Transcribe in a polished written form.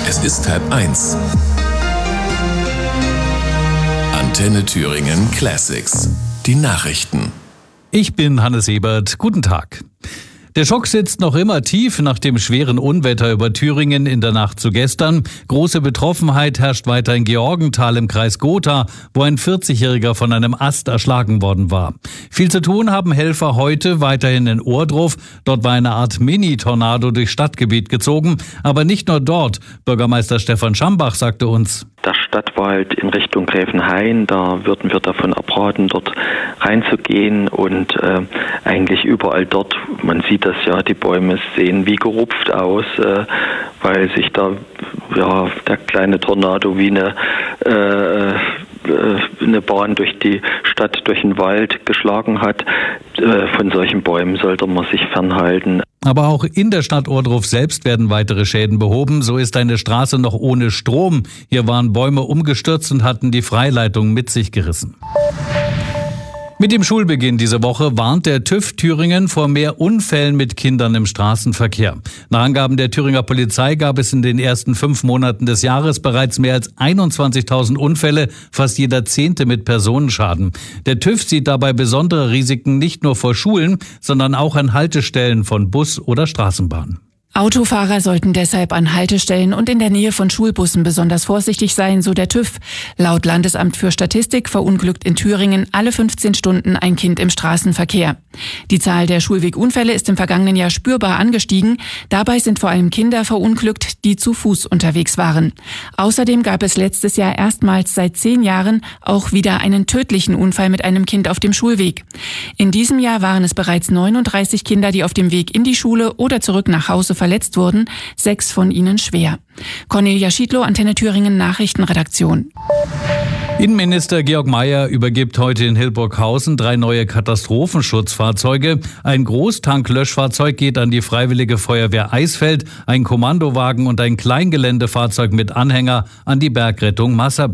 Es ist 12:30. Antenne Thüringen Classics. Die Nachrichten. Ich bin Hannes Ebert. Guten Tag. Der Schock sitzt noch immer tief nach dem schweren Unwetter über Thüringen in der Nacht zu gestern. Große Betroffenheit herrscht weiter in Georgenthal im Kreis Gotha, wo ein 40-Jähriger von einem Ast erschlagen worden war. Viel zu tun haben Helfer heute weiterhin in Ohrdruf. Dort war eine Art Mini-Tornado durchs Stadtgebiet gezogen. Aber nicht nur dort. Bürgermeister Stefan Schambach sagte uns: Der Stadtwald in Richtung Gräfenhain, da würden wir davon abraten, dort reinzugehen und eigentlich überall dort, man sieht das ja, die Bäume sehen wie gerupft aus, weil sich da der kleine Tornado wie eine Bahn durch die Stadt, durch den Wald geschlagen hat. Von solchen Bäumen sollte man sich fernhalten. Aber auch in der Stadt Ohrdruf selbst werden weitere Schäden behoben. So ist eine Straße noch ohne Strom. Hier waren Bäume umgestürzt und hatten die Freileitung mit sich gerissen. Mit dem Schulbeginn diese Woche warnt der TÜV Thüringen vor mehr Unfällen mit Kindern im Straßenverkehr. Nach Angaben der Thüringer Polizei gab es in den ersten 5 Monaten des Jahres bereits mehr als 21.000 Unfälle, fast jeder 10. mit Personenschaden. Der TÜV sieht dabei besondere Risiken nicht nur vor Schulen, sondern auch an Haltestellen von Bus oder Straßenbahn. Autofahrer sollten deshalb an Haltestellen und in der Nähe von Schulbussen besonders vorsichtig sein, so der TÜV. Laut Landesamt für Statistik verunglückt in Thüringen alle 15 Stunden ein Kind im Straßenverkehr. Die Zahl der Schulwegunfälle ist im vergangenen Jahr spürbar angestiegen. Dabei sind vor allem Kinder verunglückt, die zu Fuß unterwegs waren. Außerdem gab es letztes Jahr erstmals seit 10 Jahren auch wieder einen tödlichen Unfall mit einem Kind auf dem Schulweg. In diesem Jahr waren es bereits 39 Kinder, die auf dem Weg in die Schule oder zurück nach Hause verletzt wurden, 6 von ihnen schwer. Cornelia Schiedlow, Antenne Thüringen Nachrichtenredaktion. Innenminister Georg Mayer übergibt heute in Hildburghausen 3 neue Katastrophenschutzfahrzeuge. Ein Großtanklöschfahrzeug geht an die Freiwillige Feuerwehr Eisfeld, ein Kommandowagen und ein Kleingeländefahrzeug mit Anhänger an die Bergrettung Masserberg.